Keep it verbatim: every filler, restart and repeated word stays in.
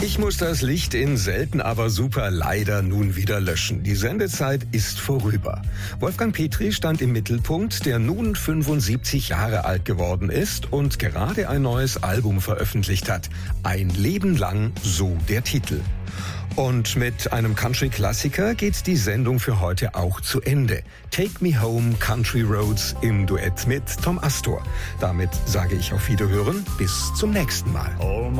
Ich muss das Licht in Selten aber super leider nun wieder löschen. Die Sendezeit ist vorüber. Wolfgang Petri stand im Mittelpunkt, der nun fünfundsiebzig Jahre alt geworden ist und gerade ein neues Album veröffentlicht hat. Ein Leben lang, so der Titel. Und mit einem Country-Klassiker geht die Sendung für heute auch zu Ende. Take Me Home, Country Roads im Duett mit Tom Astor. Damit sage ich auf Wiederhören, bis zum nächsten Mal.